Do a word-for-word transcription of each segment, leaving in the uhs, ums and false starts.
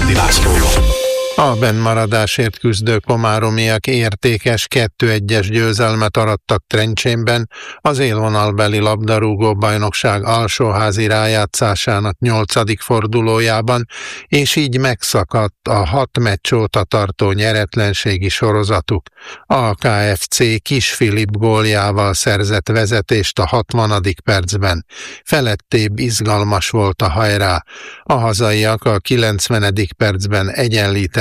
Bárdi Lászlóval. A bennmaradásért küzdő komáromiak értékes kettő egyes győzelmet arattak Trencsénben az élvonalbeli labdarúgó bajnokság alsóházi rájátszásának nyolcadik fordulójában, és így megszakadt a hat meccs óta tartó nyeretlenségi sorozatuk. A ká ef cé Kis Filip góljával szerzett vezetést a hatvanadik percben. Felettébb izgalmas volt a hajrá. A hazaiak a kilencvenedik percben egyenlített.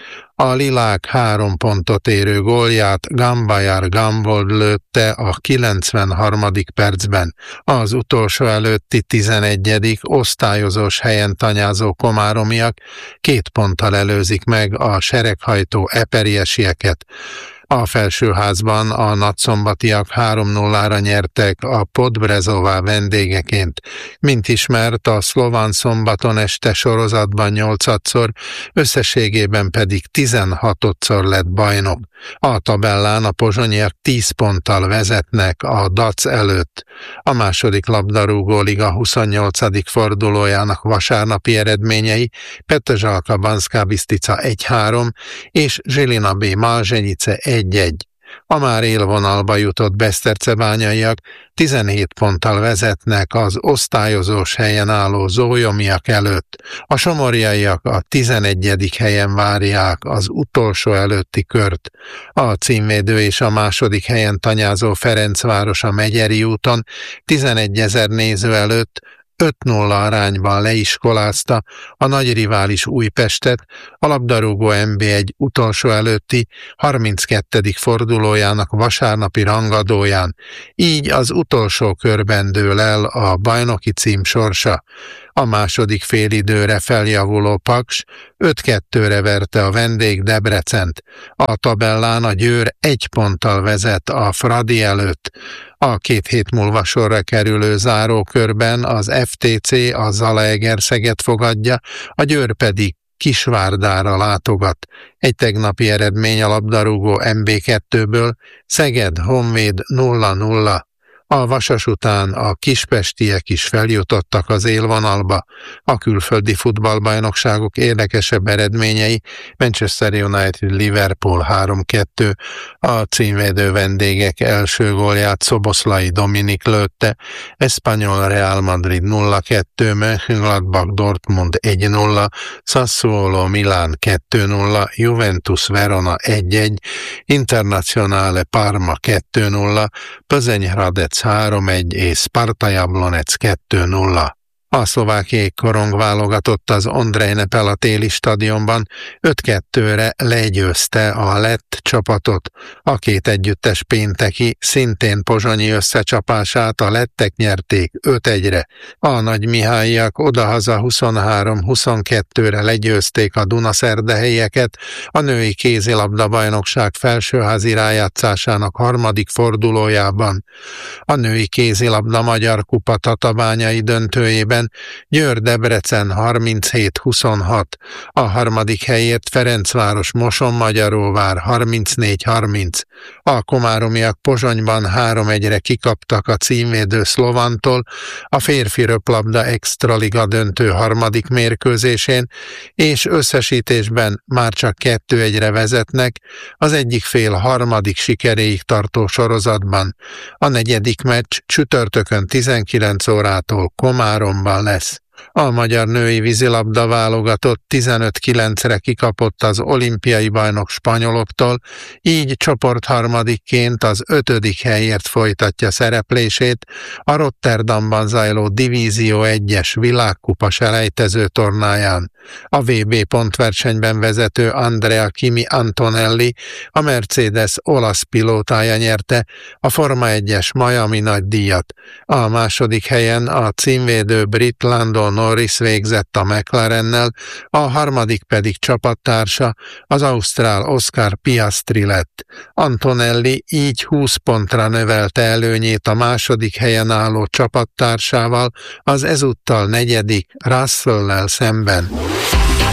A lilák három pontot érő gólját Gambayar Gambold lőtte a kilencvenharmadik percben. Az utolsó előtti tizenegyedik osztályozós helyen tanyázó komáromiak két ponttal előzik meg a sereghajtó eperiesieket. A felsőházban a nagyszombatiak három nullára nyertek a Podbrezová vendégeként. Mint ismert, a szlován szombaton este sorozatban nyolcadszor, összességében pedig tizenhatodszor lett bajnok. A tabellán a pozsonyiak tíz ponttal vezetnek a Dac előtt. A második labdarúgóliga huszonnyolcadik fordulójának vasárnapi eredményei Petržalka Banská Bystrica egy három és Žilina B. Malzsenyice egy egy. A már élvonalba jutott besztercebányaiak tizenhét ponttal vezetnek az osztályozós helyen álló zólyomiak előtt. A somorjaiak a tizenegyedik helyen várják az utolsó előtti kört. A címvédő és a második helyen tanyázó Ferencváros a Megyeri úton tizenegyezer néző előtt öt nulla arányban leiskolázta a nagy rivális Újpestet, a labdarúgó em bé egy utolsó előtti harminckettedik fordulójának vasárnapi rangadóján. Így az utolsó körben dől el a bajnoki cím sorsa. A második félidőre feljavuló Paks öt kettőre verte a vendég Debrecent. A tabellán a Győr egy ponttal vezet a Fradi előtt. A két hét múlva sorra kerülő zárókörben az ef té cé a Zalaegerszeget fogadja, a Győr pedig Kisvárdára látogat. Egy tegnapi eredmény a labdarúgó em bé kettőből, Szeged Honvéd nulla nulla. A Vasas után a kispestiek is feljutottak az élvonalba. A külföldi futballbajnokságok érdekesebb eredményei: Manchester United Liverpool három kettő, a címvédő vendégek első gólját Szoboszlai Dominik lőtte, Espanyol Real Madrid nulla kettő, Mönchengladbach Dortmund egy nulla, Sassuolo Milán kettő nulla, Juventus Verona egy egy, Internazionale Parma kettő nulla, Plzeň Hradec három egy és Sparta Jablonec kettő nulla. A szlovákiai korong válogatott az Ondrej Nepela téli stadionban öt kettőre legyőzte a lett csapatot. A két együttes pénteki, szintén pozsonyi összecsapását a lettek nyerték öt egyre. A Nagy Mihályiak odahaza huszonhárom huszonkettőre legyőzték a Dunaszerdahelyieket a női kézilabda bajnokság felsőházi rájátszásának harmadik fordulójában. A női kézilabda Magyar Kupa tatabányai döntőjében Győr-Debrecen harminchét huszonhat, a harmadik helyért Ferencváros Moson-Magyaróvár harmincnégy harminc. A komáromiak Pozsonyban három egyre kikaptak a címvédő Szlovantól a férfi röplabda extraliga döntő harmadik mérkőzésén, és összesítésben már csak kettő egyre vezetnek az egyik fél harmadik sikeréig tartó sorozatban. A negyedik meccs csütörtökön tizenkilenc órától Komáromban lesz. A magyar női vízilabda válogatott tizenöt kilencre kikapott az olimpiai bajnok spanyoloktól, így csoportharmadikként az ötödik helyért folytatja szereplését a Rotterdamban zajló Divízió egyes világkupa selejtező tornáján. A vé bé pontversenyben vezető Andrea Kimi Antonelli, a Mercedes olasz pilótája nyerte a Forma egyes Miami nagydíjat. A második helyen a címvédő brit Lando Norris végzett a McLarennel, a harmadik pedig csapattársa, az ausztrál Oscar Piastri lett. Antonelli így húsz pontra növelte előnyét a második helyen álló csapattársával, az ezúttal negyedik Russell-lel szemben.